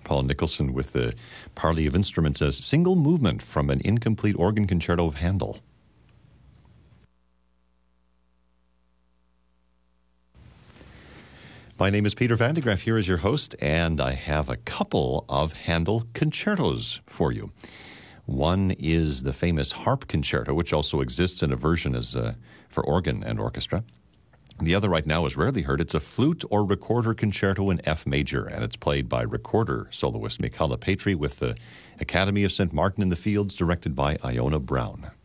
Paul Nicholson with the Parley of Instruments as Single Movement from an Incomplete Organ Concerto of Handel. My name is Peter Van de Graaff. Here is your host, and I have a couple of Handel concertos for you. One is the famous Harp Concerto, which also exists in a version as for organ and orchestra. The other right now is rarely heard. It's a flute or recorder concerto in F major, and it's played by recorder soloist Michala Petri with the Academy of St. Martin in the Fields, directed by Iona Brown.